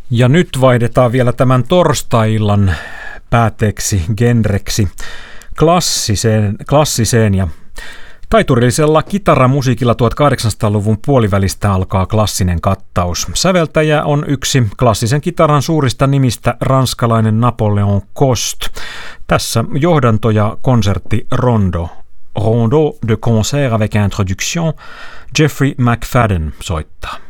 Ja nyt vaihdetaan vielä tämän torstai-illan päätteeksi genreksi klassiseen ja taiturillisella kitaramusiikilla 1800-luvun puolivälistä alkaa klassinen kattaus. Säveltäjä on yksi klassisen kitaran suurista nimistä, ranskalainen Napoleon Coste. Tässä johdanto ja konsertti Rondo de concert avec introduction. Jeffrey McFadden soittaa.